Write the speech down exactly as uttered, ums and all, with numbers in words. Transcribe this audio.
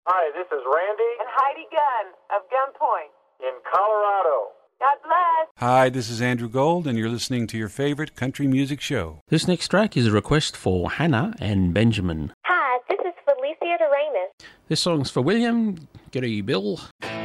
Hi, this is Randy and Heidi Gunn of Gunpoint in Colorado. God bless. Hi, this is Andrew Gold, and you're listening to your favorite country music show. This next track is a request for Hannah and Benjamin. Hi, this is Felicia Doremus. This song's for William. G'day, Bill.